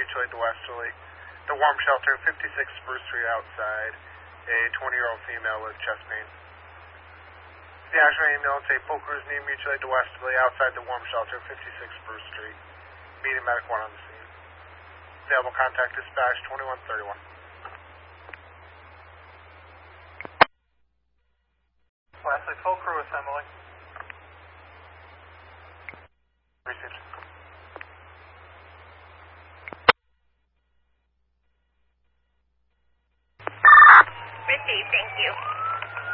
mutual aid to Westerly. The warm shelter, 56 Spruce Street outside. A 20-year-old female with chest pain. The actual ambulance, a full cruise need mutual aid to Westerly outside the warm shelter, 56 Spruce Street. Meeting medic 1 on the scene. Available contact dispatch 2131. Wesley, full crew assembly.